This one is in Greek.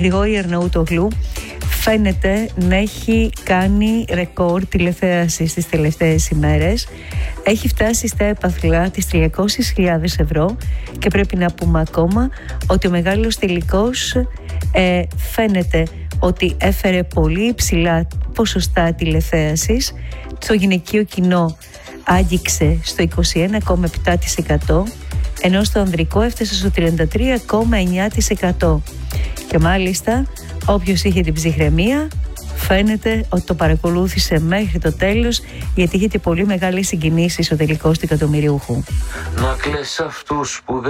Γρηγόρη Αρναούτογλου φαίνεται να έχει κάνει ρεκόρ τηλεθέασης τις τελευταίες ημέρες. Έχει φτάσει στα έπαθλα τις 300.000 ευρώ και πρέπει να πούμε ακόμα ότι ο μεγάλος τελικός φαίνεται ότι έφερε πολύ υψηλά ποσοστά τηλεθέασης. Το γυναικείο κοινό άγγιξε στο 21,7%, ενώ στο ανδρικό έφτασε στο 33,9%. Και μάλιστα όποιος είχε την ψυχραιμία φαίνεται ότι το παρακολούθησε μέχρι το τέλος, γιατί είχε πολύ μεγάλες συγκινήσεις ο τελικός του εκατομμυριούχου. Να κλαις αυτούς που δεν